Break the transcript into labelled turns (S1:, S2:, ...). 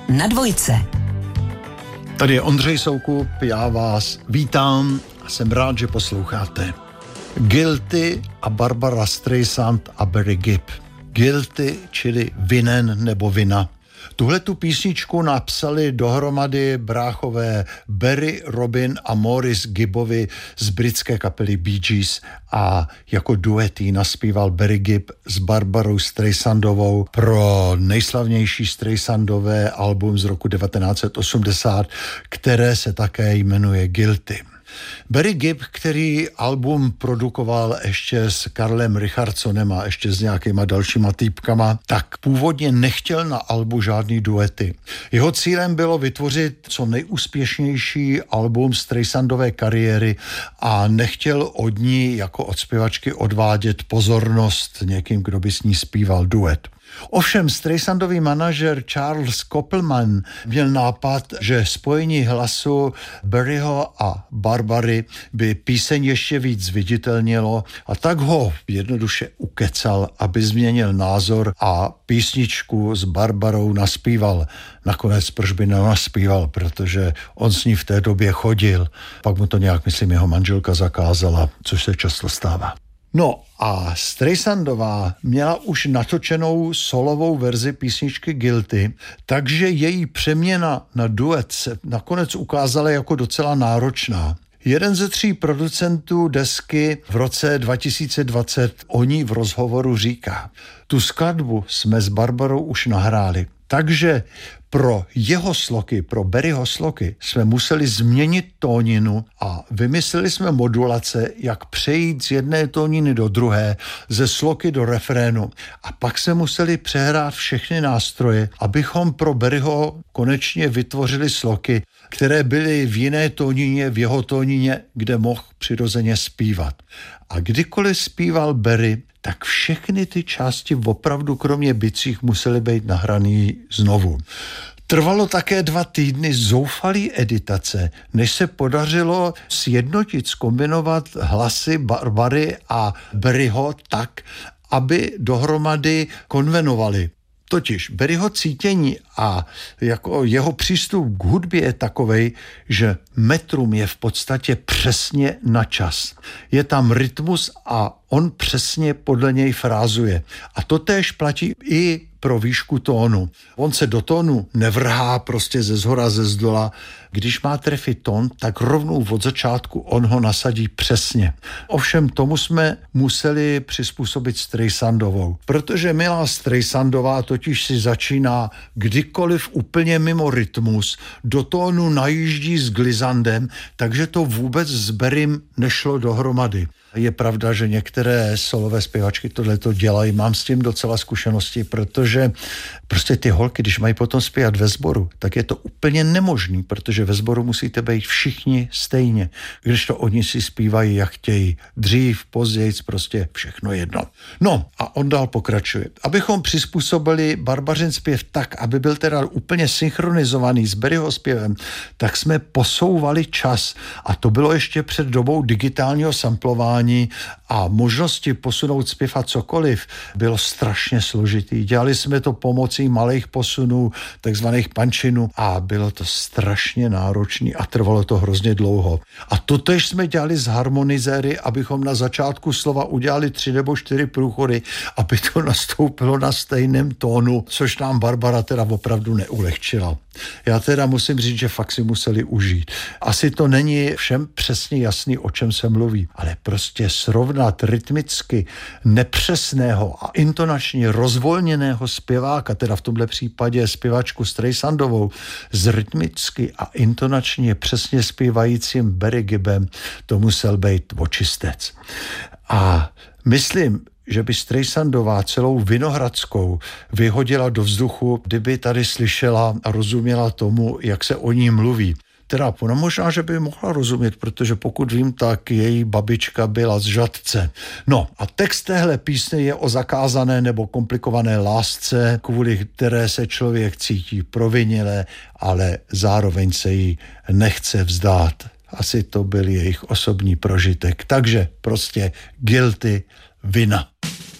S1: na Dvojce.
S2: Tady je Ondřej Soukup, já vás vítám a jsem rád, že posloucháte. Guilty a Barbara Streisand a Barry Gibb. Guilty, čili vinen nebo vina. Tuhletu písničku napsali dohromady bráchové Barry, Robin a Maurice Gibbovi z britské kapely Bee Gees a jako duet ji naspíval Barry Gibb s Barbarou Streisandovou pro nejslavnější Streisandové album z roku 1980, které se také jmenuje Guilty. Barry Gibb, který album produkoval ještě s Karlem Richardsonem a ještě s nějakýma dalšíma týpkama, tak původně nechtěl na albu žádný duety. Jeho cílem bylo vytvořit co nejúspěšnější album Streisandové kariéry a nechtěl od ní jako od zpěvačky odvádět pozornost někým, kdo by s ní zpíval duet. Ovšem Streisandový manažer Charles Koppelman měl nápad, že spojení hlasu Barryho a Barbary by píseň ještě víc zviditelnilo a tak ho jednoduše ukecal, aby změnil názor a písničku s Barbarou naspíval. Nakonec proč by nenaspíval, protože on s ní v té době chodil. Pak mu to nějak, myslím, jeho manželka zakázala, což se často stává. No a Streisandová měla už natočenou solovou verzi písničky Guilty, takže její přeměna na duet se nakonec ukázala jako docela náročná. Jeden ze 3 producentů desky v roce 2020 o ní v rozhovoru říká: tu skladbu jsme s Barbarou už nahráli, takže pro jeho sloky, pro Barryho sloky jsme museli změnit tóninu a vymysleli jsme modulace, jak přejít z jedné tóniny do druhé, ze sloky do refrénu. A pak se museli přehrát všechny nástroje, abychom pro Barryho konečně vytvořili sloky, které byly v jiné tónině, v jeho tónině, kde mohl přirozeně zpívat. A kdykoliv zpíval Barry, tak všechny ty části opravdu kromě bicích musely být nahraný znovu. Trvalo také 2 týdny zoufalý editace, než se podařilo sjednotit, zkombinovat hlasy Barbary a Barryho tak, aby dohromady konvenovali. Totiž Barryho cítění a jako jeho přístup k hudbě je takovej, že metrum je v podstatě přesně na čas. Je tam rytmus a on přesně podle něj frázuje. A to též platí i pro výšku tónu. On se do tónu nevrhá prostě ze zhora, ze zdola. Když má trefit tón, tak rovnou od začátku on ho nasadí přesně. Ovšem tomu jsme museli přizpůsobit Streisandovou, protože milá Streisandová totiž si začíná kdykoliv úplně mimo rytmus, do tónu najíždí s glizandem, takže to vůbec s Barrym nešlo dohromady. Je pravda, že některé solové zpěvačky tohleto dělají, mám s tím docela zkušenosti, protože prostě ty holky, když mají potom zpívat ve sboru, tak je to úplně nemožný, protože ve sboru musíte být všichni stejně, když to oni si zpívají, jak chtějí, dřív, později, prostě všechno jedno. No a on dál pokračuje. Abychom přizpůsobili Barbařin zpěv tak, aby byl teda úplně synchronizovaný s Barryho zpěvem, tak jsme posouvali čas a to bylo ještě před dobou digitálního samplování a možnosti posunout zpěv a cokoliv bylo strašně složitý. Dělali jsme to pomocí malých posunů, takzvaných punčinů a bylo to strašně náročný a trvalo to hrozně dlouho. A totež jsme dělali s harmonizéry, abychom na začátku slova udělali 3 nebo 4 průchody, aby to nastoupilo na stejném tónu, což nám Barbara teda opravdu neulehčila. Já teda musím říct, že fakt si museli užít. Asi to není všem přesně jasný, o čem se mluví, ale prostě srovnat rytmicky nepřesného a intonačně rozvolněného zpěváka, teda v tomhle případě zpěvačku Streisandovou, s rytmicky a intonačně přesně zpívajícím Barry Gibbem, to musel být očistec. A myslím, že by Streisandová celou Vinohradskou vyhodila do vzduchu, kdyby tady slyšela a rozuměla tomu, jak se o ní mluví. Teda ona možná, že by mohla rozumět, protože pokud vím, tak její babička byla z Žatce. No a text téhle písně je o zakázané nebo komplikované lásce, kvůli které se člověk cítí provinile, ale zároveň se jí nechce vzdát. Asi to byl jejich osobní prožitek. Takže prostě guilty, vina.